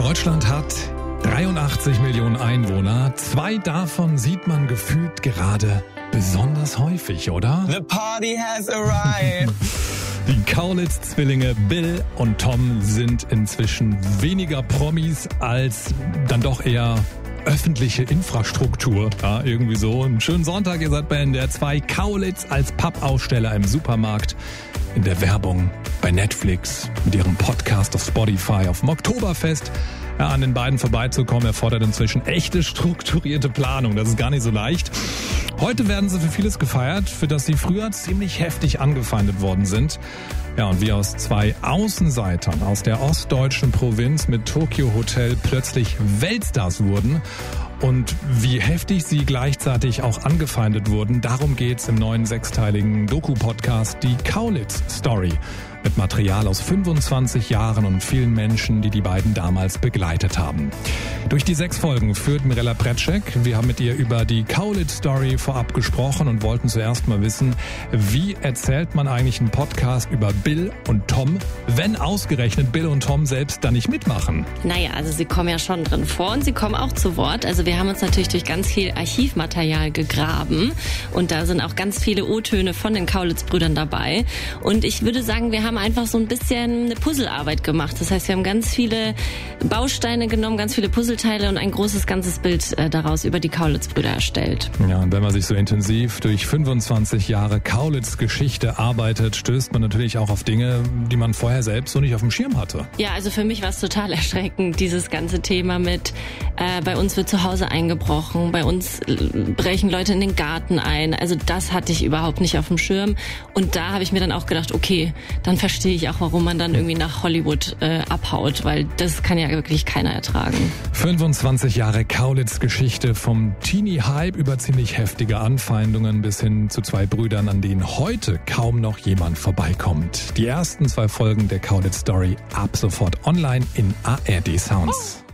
Deutschland hat 83 Millionen Einwohner. 2 davon sieht man gefühlt gerade besonders häufig, oder? The party has arrived. Die Kaulitz-Zwillinge Bill und Tom sind inzwischen weniger Promis als dann doch eher öffentliche Infrastruktur. Ja, irgendwie so. Einen schönen Sonntag, ihr seid bei NDR 2. Kaulitz als Pappaussteller im Supermarkt, in der Werbung, bei Netflix, mit ihrem Podcast auf Spotify, auf dem Oktoberfest. Ja, an den beiden vorbeizukommen, erfordert inzwischen echte strukturierte Planung. Das ist gar nicht so leicht. Heute werden sie für vieles gefeiert, für das sie früher ziemlich heftig angefeindet worden sind. Ja, und wie aus 2 Außenseitern aus der ostdeutschen Provinz mit Tokyo Hotel plötzlich Weltstars wurden und wie heftig sie gleichzeitig auch angefeindet wurden, darum geht's im neuen 6-teiligen Doku-Podcast Die Kaulitz-Story. Mit Material aus 25 Jahren und vielen Menschen, die die beiden damals begleitet haben. Durch die 6 Folgen führt Mirella Pretschek. Wir haben mit ihr über die Kaulitz-Story vorab gesprochen und wollten zuerst mal wissen, wie erzählt man eigentlich einen Podcast über Bill und Tom, wenn ausgerechnet Bill und Tom selbst da nicht mitmachen? Naja, also sie kommen ja schon drin vor und sie kommen auch zu Wort. Also wir haben uns natürlich durch ganz viel Archivmaterial gegraben und da sind auch ganz viele O-Töne von den Kaulitz-Brüdern dabei. Und ich würde sagen, wir haben einfach so ein bisschen eine Puzzlearbeit gemacht. Das heißt, wir haben ganz viele Bausteine genommen, ganz viele Puzzleteile und ein großes, ganzes Bild daraus über die Kaulitz-Brüder erstellt. Ja, und wenn man sich so intensiv durch 25 Jahre Kaulitz-Geschichte arbeitet, stößt man natürlich auch auf Dinge, die man vorher selbst so nicht auf dem Schirm hatte. Ja, also für mich war es total erschreckend, dieses ganze Thema mit, bei uns wird zu Hause eingebrochen, bei uns brechen Leute in den Garten ein. Also das hatte ich überhaupt nicht auf dem Schirm. Und da habe ich mir dann auch gedacht, okay, dann verstehe ich auch, warum man dann irgendwie nach Hollywood abhaut, weil das kann ja wirklich keiner ertragen. 25 Jahre Kaulitz-Geschichte, vom Teenie-Hype über ziemlich heftige Anfeindungen bis hin zu 2 Brüdern, an denen heute kaum noch jemand vorbeikommt. Die ersten 2 Folgen der Kaulitz-Story ab sofort online in ARD Sounds.